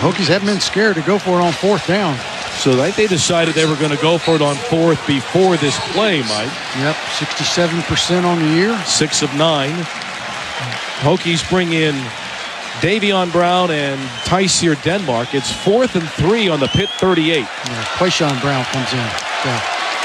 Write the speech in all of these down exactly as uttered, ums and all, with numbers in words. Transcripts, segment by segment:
Hokies haven't been scared to go for it on fourth down. So they, they decided they were going to go for it on fourth before this play, Mike. Yep, sixty-seven percent on the year. Six of nine. Hokies bring in Davion Brown and Tyseer Denmark. It's fourth and three on the Pitt thirty-eight. Yeah, Quayshawn Brown comes in. Yeah.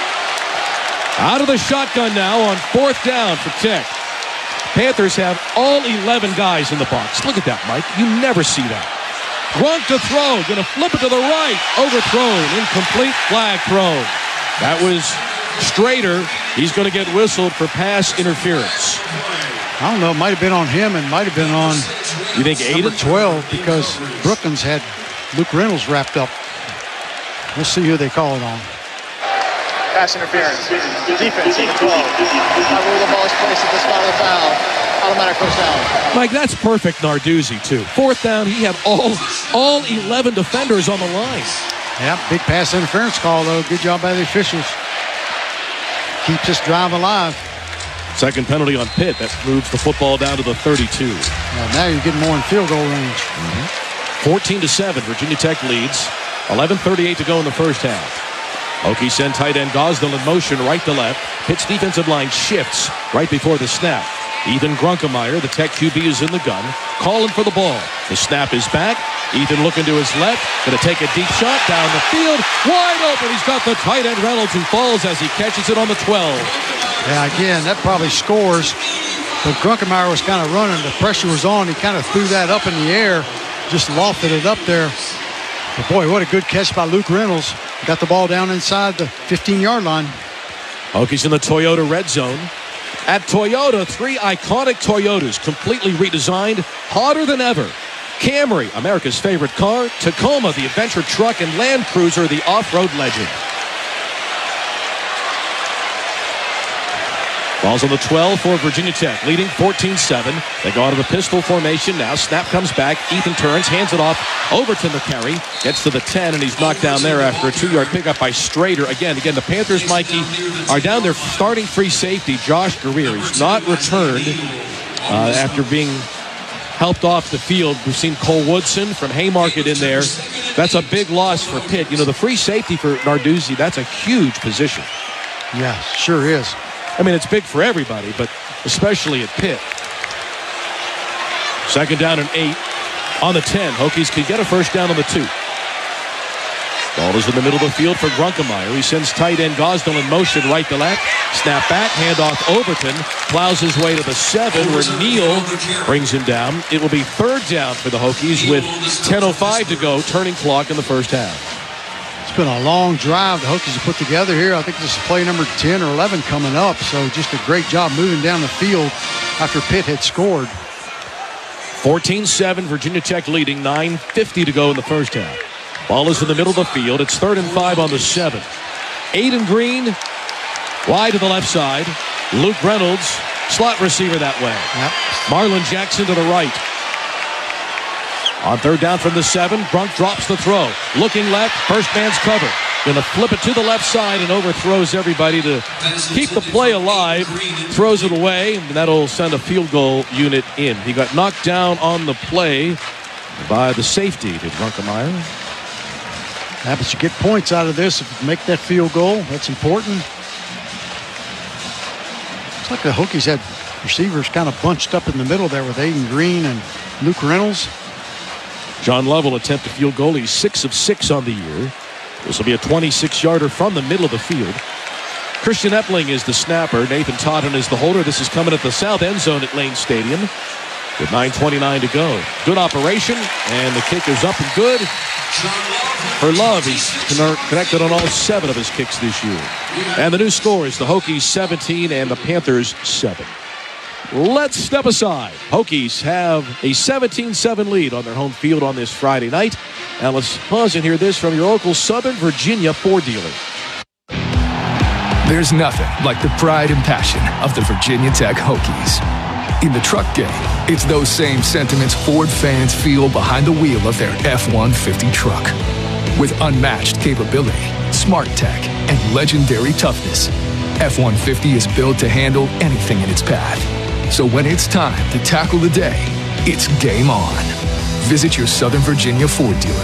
Out of the shotgun now on fourth down for Tech. Panthers have all eleven guys in the box. Look at that, Mike. You never see that. Gronk to throw. Going to flip it to the right. Overthrown. Incomplete. Flag thrown. That was Strader. He's going to get whistled for pass interference. I don't know. It might have been on him and might have been on you think eight number twelve because Brookins had Luke Reynolds wrapped up. Let's see who they call it on. Pass interference. Defense, twelve. I rule the ball is placed at the spot of the foul. Automatic first down. Mike, that's perfect Narduzzi, too. Fourth down, he had all all eleven defenders on the line. Yeah, big pass interference call, though. Good job by the officials. Keeps this drive alive. Second penalty on Pitt. That moves the football down to the thirty-two. Now, now you're getting more in field goal range. Mm-hmm. fourteen to seven, Virginia Tech leads. eleven thirty-eight to go in the first half. Hokies send tight end Gosnell in motion right to left. Pitt's defensive line shifts right before the snap. Ethan Grunkemeyer, the Tech Q B, is in the gun, calling for the ball. The snap is back. Ethan looking to his left, going to take a deep shot down the field. Wide open. He's got the tight end Reynolds who falls as he catches it on the twelve. Yeah, again, that probably scores. But Grunkemeyer was kind of running. The pressure was on. He kind of threw that up in the air, just lofted it up there. But boy, what a good catch by Luke Reynolds. Got the ball down inside the fifteen-yard line. Hokies in the Toyota red zone. At Toyota, three iconic Toyotas, completely redesigned, hotter than ever. Camry, America's favorite car. Tacoma, the adventure truck. And Land Cruiser, the off-road legend. Ball's on the twelve for Virginia Tech, leading fourteen seven. They go out of the pistol formation now. Snap comes back. Ethan turns, hands it off. Overton the carry. Gets to the ten, and he's knocked down there after a two-yard pickup by Strader. Again, again, the Panthers, Mikey, are down their starting free safety, Josh Greer. He's not returned uh, after being helped off the field. We've seen Cole Woodson from Haymarket in there. That's a big loss for Pitt. You know, the free safety for Narduzzi, that's a huge position. Yeah, sure is. I mean, it's big for everybody, but especially at Pitt. Second down and eight on the ten. Hokies can get a first down on the two. Ball is in the middle of the field for Grunkemeyer. He sends tight end Gosnell in motion right to left. Snap back, handoff Overton. Plows his way to the seven where Neal brings him down. It will be third down for the Hokies with ten oh five to go, turning clock in the first half. It's been a long drive the Hokies have put together here. I think this is play number ten or eleven coming up. So just a great job moving down the field after Pitt had scored. fourteen seven, Virginia Tech leading, nine fifty to go in the first half. Ball is in the middle of the field. It's third and five on the seven. Aiden Green, wide to the left side. Luke Reynolds, slot receiver that way. Yep. Marlon Jackson to the right. On third down from the seven, Brunk drops the throw. Looking left, first man's cover. Going to flip it to the left side and overthrows everybody to keep the play alive. Throws it away, and that'll send a field goal unit in. He got knocked down on the play by the safety, did Grunkemeyer. Yeah, but you get points out of this if you make that field goal. That's important. It's like the Hokies had receivers kind of bunched up in the middle there with Aiden Green and Luke Reynolds. John Love will attempt a field goal. He's six of six on the year. This will be a twenty-six-yarder from the middle of the field. Christian Epling is the snapper. Nathan Totten is the holder. This is coming at the south end zone at Lane Stadium with nine twenty-nine to go. Good operation, and the kick is up and good. For Love, he's connected on all seven of his kicks this year. And the new score is the Hokies seventeen and the Panthers seven. Let's step aside. Hokies have a seventeen seven lead on their home field on this Friday night. Now let's pause and hear this from your local Southern Virginia Ford dealer. There's nothing like the pride and passion of the Virginia Tech Hokies. In the truck game, it's those same sentiments Ford fans feel behind the wheel of their F one fifty truck. With unmatched capability, smart tech, and legendary toughness, F one fifty is built to handle anything in its path. So when it's time to tackle the day, it's game on. Visit your Southern Virginia Ford dealer